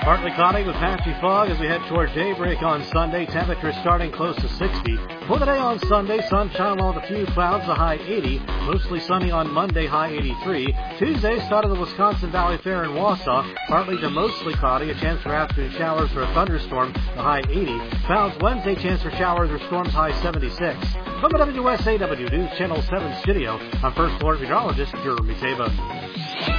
Partly cloudy with patchy fog as we head toward daybreak on Sunday. Temperatures starting close to 60. For the day on Sunday, sunshine along with a few clouds, a high 80. Mostly sunny on Monday, high 83. Tuesday, start of the Wisconsin Valley Fair in Wausau. Partly to mostly cloudy, a chance for afternoon showers or a thunderstorm, the high 80. Clouds Wednesday, chance for showers or storms, high 76. From the WSAW News Channel 7 studio, I'm First Alert Meteorologist Jeremy Sabin.